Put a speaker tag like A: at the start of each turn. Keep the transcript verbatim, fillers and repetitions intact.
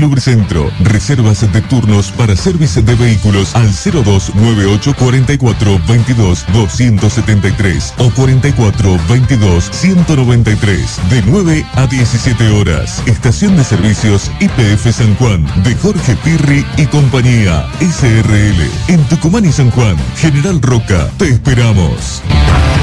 A: Lubricentro. Reservas de turnos para servicio de vehículos al cero dos nueve ocho cuatro cuatro veintidós doscientos setenta y tres o cuarenta y cuatro veintidós ciento noventa y tres de nueve a diecisiete horas. Estación de servicios Y P F San Juan de Jorge Pirri y compañía S R L en Tucumán y San Juan. General Roca, te esperamos.